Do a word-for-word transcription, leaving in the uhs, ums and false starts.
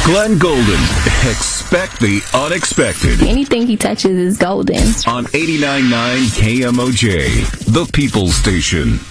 Glenn Golden. Expect the unexpected. Anything he touches is golden. On eighty-nine point nine K M O J, the People's Station.